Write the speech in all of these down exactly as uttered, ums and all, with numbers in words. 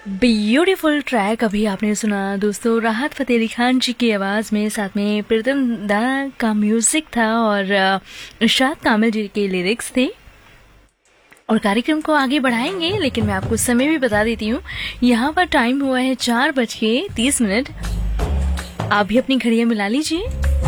Beautiful track अभी आपने सुना दोस्तों, राहत फ़तेह अली खान जी की आवाज़ में, साथ में प्रीतम दा का म्यूज़िक था और अ, इरशाद कामिल जी के लिरिक्स थे। और कार्यक्रम को आगे बढ़ाएंगे, लेकिन मैं आपको समय भी बता देती हूँ। यहाँ पर टाइम हुआ है चार बज के तीस मिनट। आप भी अपनी घड़ियाँ मिला लीजिए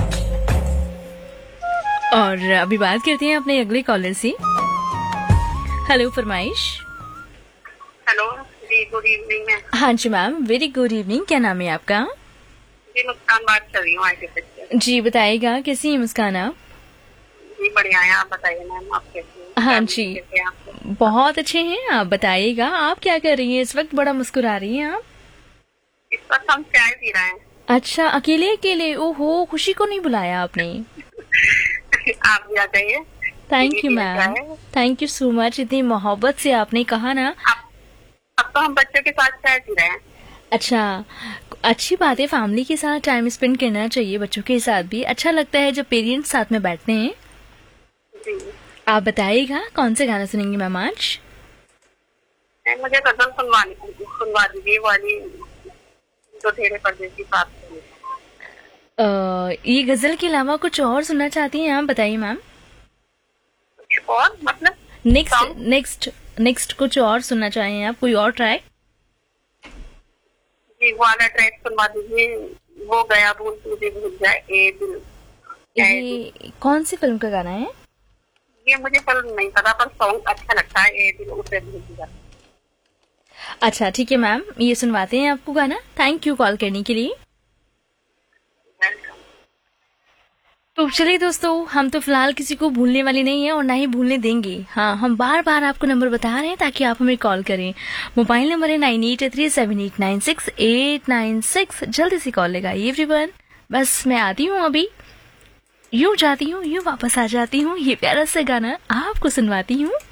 और अभी बात करते हैं अपने अगले कॉलर से। हेलो फरमाइश। हेलो जी, गुड इवनिंग मैम। हाँ जी मैम, वेरी गुड इवनिंग। क्या नाम है आपका? जी, मुस्कान बात कर रही हूँ आई टी से। जी बताइएगा, कैसी है मुस्कान आप? जी बढ़िया है, आप बताइए मैम, आप कैसी हैं? हाँ फैमिली जी, कैसे हैं आपके? बहुत अच्छे हैं। आप बताइएगा, आप क्या कर रही हैं इस वक्त? बड़ा मुस्कुरा रही हैं आप। इस वक्त हम चाय पी रहे हैं। अच्छा, अकेले अकेले? ओहो, खुशी को नहीं बुलाया आपने? आप भी आ जाइए। Thank you ma'am, thank you so much. इतनी मोहब्बत से आपने कहा ना। अब अब तो हम बच्चों के साथ चाय पी रहे हैं। अच्छा, अच्छी बात है, फैमिली के साथ टाइम स्पेंड करना चाहिए, बच्चों के साथ भी अच्छा लगता है जब पेरेंट्स साथ में बैठते हैं। जी आप बताइएगा कौन से गाना सुनेंगे मैम आज? मैम, मुझे गजल सुनवानी सुनवा दीजिए वाली, जो तेरे परदेसी बात सुनी। अ, ये गजल के अलावा कुछ और सुनना चाहती हैं आप? बताइए मैम। कुछ और मतलब नेक्स्ट song? नेक्स्ट नेक्स्ट कुछ और सुनना चाहें आप? कोई और ट्रैक? जी वो वाला ट्रैक सुनवा दीजिए, वो गया भूल तुझे भूल जाए ए दिल। ए दिल। ये कौन सी फिल्म का गाना है? ये मुझे फिल्म नहीं पता, पर सॉन्ग अच्छा लगता है, ए दिल उसे भूल जाए। अच्छा ठीक है मैम, ये सुनवाते हैं आपको गाना। थैंक यू कॉल करने के लिए। तो चलिए दोस्तों, हम तो फिलहाल किसी को भूलने वाले नहीं है और ना ही भूलने देंगे। हाँ, हम बार बार आपको नंबर बता रहे हैं ताकि आप हमें कॉल करें। मोबाइल नंबर है nine eight three seven eight nine six eight nine six. जल्दी से कॉल लगाइए एवरीवन। बस मैं आती हूँ, अभी यूं जाती हूँ यूं वापस आ जाती हूँ, ये प्यारा सा गाना आपको सुनवाती हूँ।